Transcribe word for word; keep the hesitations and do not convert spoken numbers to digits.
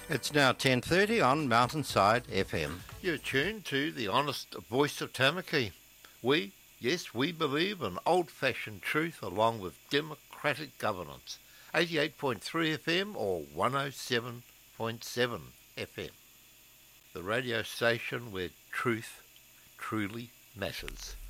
It's now ten thirty on Mountainside F M. You're tuned to the honest voice of Tamaki. We, yes, we believe in old-fashioned truth along with democratic governance. eighty-eight point three F M or one oh seven point seven F M. The radio station where truth truly matters.